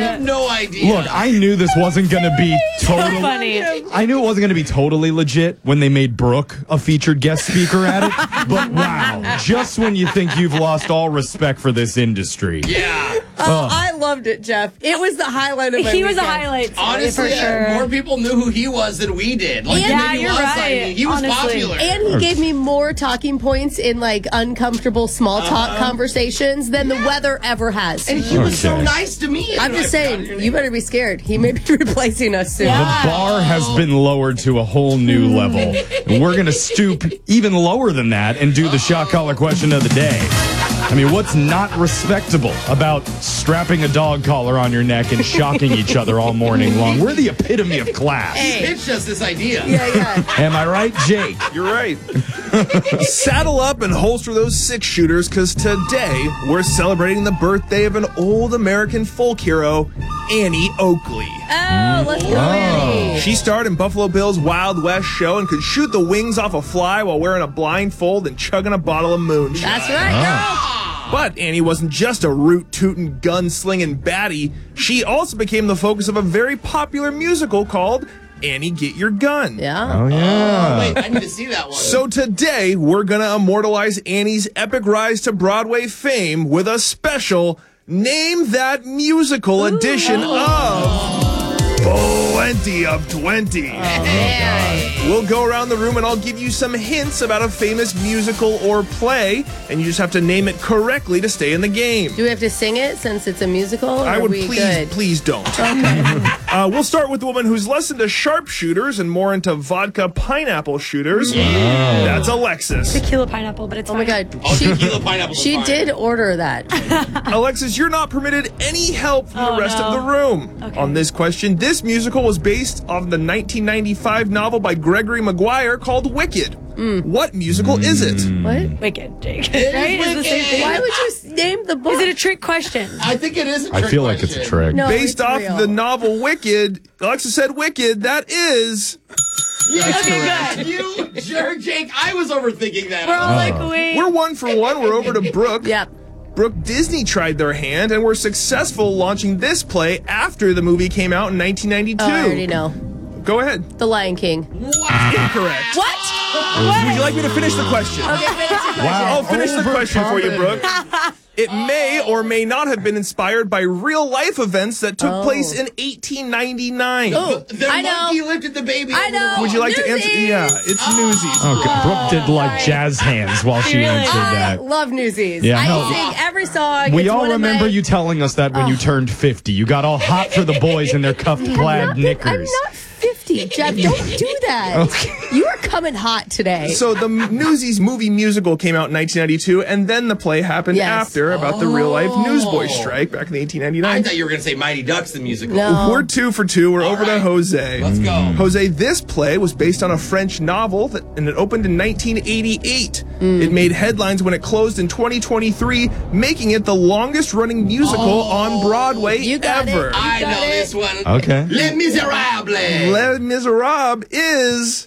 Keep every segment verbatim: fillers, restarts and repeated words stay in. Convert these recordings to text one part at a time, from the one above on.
have no idea. Look, I knew this wasn't going to be totally funny. I knew it wasn't going to be totally legit when they made Brooke a featured guest speaker at it. But wow, just when you think you've lost all respect for this industry. Yeah. Oh, I loved it, Jeff. It was the highlight of my He was a weekend. highlight. Honestly, for sure. more people knew who he was than we did. Like, Yeah, he you're was, right. I mean, he was Honestly. popular. And he gave me more talking points in like uncomfortable small talk Uh-huh. conversations than the weather ever has. And he was so Okay. nice to me. I'm You know, just I forgot saying, your you name. better be scared. He may be replacing us soon. Yeah. The bar has been lowered to a whole new level. And we're going to stoop even lower than that and do the shot collar question of the day. I mean, what's not respectable about strapping a dog collar on your neck and shocking each other all morning long? We're the epitome of class. He pitched us this idea. Yeah, yeah. Am I right, Jake? You're right. Saddle up and holster those six shooters, because today we're celebrating the birthday of an old American folk hero, Annie Oakley. Oh, let's go, Annie. She starred in Buffalo Bill's Wild West show and could shoot the wings off a fly while wearing a blindfold and chugging a bottle of moonshine. That's right, girl. But Annie wasn't just a root-tootin', gun-slinging baddie. She also became the focus of a very popular musical called Annie, Get Your Gun. Yeah. Oh, yeah. Wait, I need to see that one. So today, we're going to immortalize Annie's epic rise to Broadway fame with a special Name That Musical edition of Plenty of twenty. We'll go around the room and I'll give you some hints about a famous musical or play, and you just have to name it correctly to stay in the game. Do we have to sing it since it's a musical? Or I would are we please, good? please don't. uh, we'll start with the woman who's less into sharpshooters and more into vodka pineapple shooters. That's Alexis. Tequila pineapple, but it's Oh my fine. God. Oh, She, tequila pineapple. she did order that. Alexis, you're not permitted any help from Oh, the rest no. of the room. Okay. On this question, this musical was based off the nineteen ninety-five novel by Gregory Maguire called Wicked. What musical is it? What? Wicked, Jake. is Right? It's the same wicked. thing. Why would you s- name the book? Is it a trick question? I think it is a I trick feel like it's a question. trick. No, Based it's off real. the novel Wicked, Alexis said Wicked. That is... Yes, Okay, correct. You jerk, Jake. I was overthinking that. We're all like, wait. We're one for one. We're over to Brooke. Yep. Brooke, Disney tried their hand and were successful launching this play after the movie came out in nineteen ninety-two. Oh, I already know. Go ahead. The Lion King. Wow. Incorrect. What? Would you like me to finish the question? Okay, finish your question. Wow. I'll finish the question for you, Overconfident. Brooke. It may or may not have been inspired by real life events that took Oh. place in eighteen ninety-nine. Oh, The I monkey know. lifted the baby. I over the know. wall. Would you like to answer? Newsies. Yeah, it's Newsies. Oh, God. Brooke did like jazz hands while she Really? answered I that. love Newsies. Yeah, I no. sing every song. We It's all one of remember my- you telling us that when you turned fifty. You got all hot for the boys in their cuffed I'm plaid not- knickers. I'm not fifty, Jeff. Don't do that. Okay. You are coming hot today. So the Newsies movie musical came out in nineteen ninety-two, and then the play happened Yes. after about the real life newsboy strike back in eighteen I ninety-nine. thought you were going to say Mighty Ducks, the musical. No. We're two for two. We're over to right. Jose. Let's go. Jose, this play was based on a French novel that, and it opened in nineteen eighty-eight. It made headlines when it closed in twenty twenty-three, making it the longest running musical on Broadway You got ever. it. I got know it. this one. Okay. Les Miserables. Les Miserables is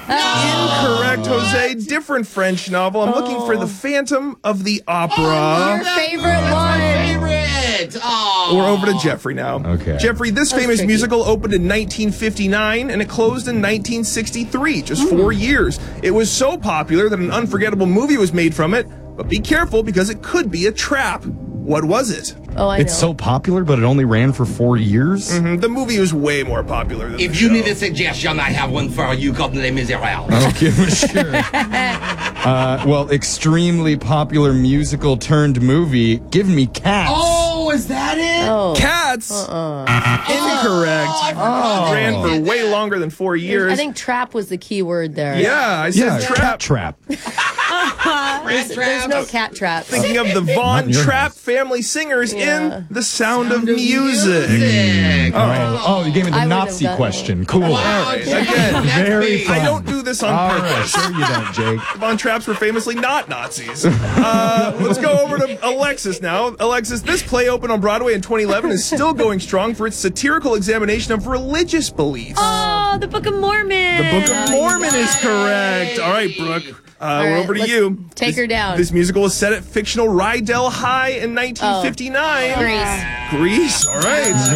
incorrect, Jose. Different French novel. I'm looking for The Phantom of the Opera. Your favorite one. Favorite. Oh. We're over to Jeffrey now. Okay. Jeffrey, this That's famous tricky. musical opened in nineteen fifty-nine and it closed in nineteen sixty-three, just four years. It was so popular that an unforgettable movie was made from it, but be careful because it could be a trap. What was it? Oh, I It's know. so popular, but it only ran for four years? Mm, The movie was way more popular than If the you show. need a suggestion, I have one for you called Les Miserables. Okay, sure. uh, well, extremely popular musical turned movie. Give me Cats. Oh, is that it? Oh. Cats. Uh-uh. Incorrect. I forgot. Ran for way longer than four years. I think trap was the key word there. Yeah, I said Yeah, trap. Cat Trap. Rat There's Trap. no cat trap. Thinking of the Von Not yours. Trapp family singers Yeah. in The Sound, of Music. Music. Oh, oh, you gave me the I wouldn't have Nazi gotten question. Cool. Wow, right, Jake, again, that's very me. fun. I don't do this on All right, purpose. sure you don't, Jake. Von Trapps were famously not Nazis. Uh, let's go over to Alexis now. Alexis, this play opened on Broadway in twenty eleven is still going strong for its satirical examination of religious beliefs. Oh, the Book of Mormon. The Book of Mormon is correct. All right, Brooke. Uh, we're right, over to let's you. take This- her down. This musical was set at fictional Rydell High in nineteen fifty-nine. Grease. Grease. All right.